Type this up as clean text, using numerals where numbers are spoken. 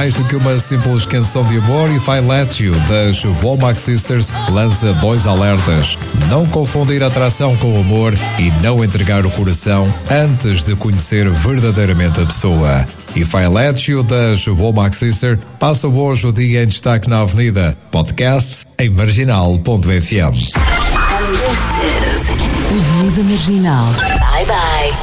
mais do que uma simples canção de amor, If I Let You, das Womack Sisters, lança 2 alertas. Não confundir atração com amor e não entregar o coração antes de conhecer verdadeiramente a pessoa. If I Let You, das Womack Sisters, passa hoje o dia em destaque na Avenida. Podcast em marginal.fm. Avenida Marginal. Bye bye.